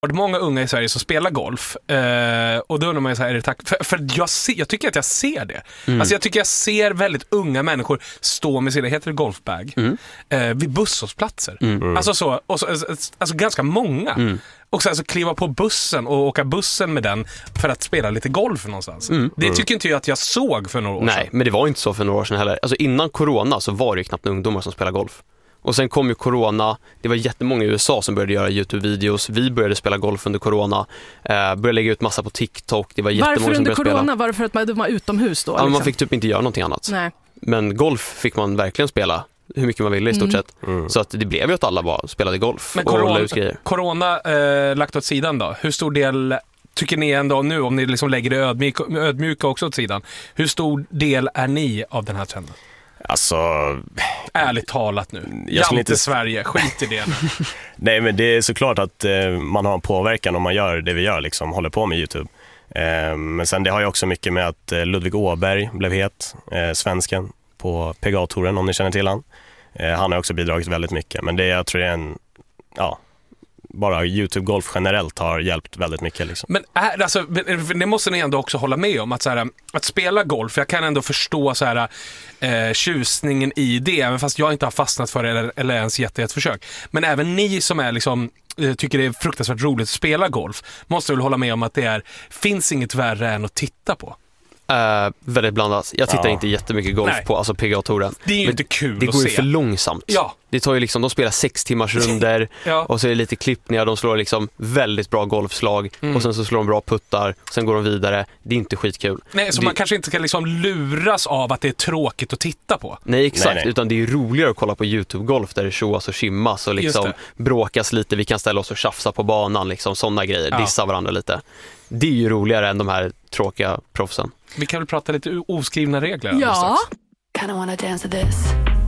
många unga i Sverige som spelar golf och då undrar man ju så här, är det tack för jag tycker att jag ser det. Alltså jag tycker jag ser väldigt unga människor stå med sina, heter det golfbag, vid busshållplatser. Alltså så, och så, alltså ganska många. Och sen så kliva på bussen och åka bussen med den för att spela lite golf någonstans. Det tycker inte jag att jag såg för några år sedan. Nej, men det var inte så för några år sedan heller. Alltså innan corona så var det ju knappt ungdomar som spelar golf. Och sen kom ju corona, det var jättemånga i USA som började göra YouTube-videos. Vi började spela golf under corona, började lägga ut massa på TikTok. Det var jättemånga varför som under började corona? spela. Var det för att man var utomhus då? Ja, liksom? man fick typ inte göra någonting annat. Nej. Men golf fick man verkligen spela hur mycket man ville i stort sett. Så att det blev ju att alla bara spelade golf. Men och la ut grejer. corona lagt åt sidan då, hur stor del tycker ni ändå nu, om ni liksom lägger det ödmjuka också åt sidan, hur stor del är ni av den här trenden? Alltså, ärligt talat nu. Jag skulle inte Sverige, skit i det nu. Nej, men det är såklart att man har en påverkan om man gör det vi gör, liksom håller på med YouTube. Men sen det har ju också mycket med att Ludvig Åberg blev het, svensken på PGA-touren, om ni känner till han. Han har också bidragit väldigt mycket, men det jag tror är bara YouTube-golf generellt har hjälpt väldigt mycket. Liksom. Men alltså, det måste ni ändå också hålla med om, att, så här, att spela golf, jag kan ändå förstå så här, tjusningen i det, även fast jag inte har fastnat för det eller ens gett ett försök. Men även ni som är liksom, tycker det är fruktansvärt roligt att spela golf, måste väl hålla med om att det finns inget värre än att titta på. Väldigt blandat. Jag tittar inte jättemycket golf på alltså PGA-touren. Det är ju inte kul det att går ju se. för långsamt. Ja. Det tar ju liksom, de spelar 6 timmars runder och så är det lite klippningar, de slår liksom väldigt bra golfslag och sen så slår de bra puttar, sen går de vidare. Det är inte skitkul. Nej, så man kanske inte kan liksom luras av att det är tråkigt att titta på. Nej, exakt. Nej. Utan det är ju roligare att kolla på YouTube-golf där det tjoas och skimmas och liksom bråkas lite. Vi kan ställa oss och tjafsa på banan, liksom sådana grejer. Dissa varandra lite. Det är ju roligare än de här tråkiga proffsen. Vi kan väl prata lite oskrivna regler. Ja. Kinda wanna dance to this.